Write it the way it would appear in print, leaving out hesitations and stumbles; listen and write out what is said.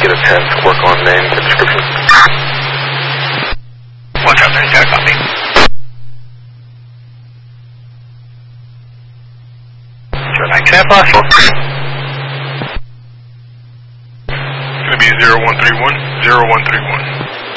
get a 10 to work on name and description. Watch out there, Jack, copy. Tampa. It's going to be 0131, 0131.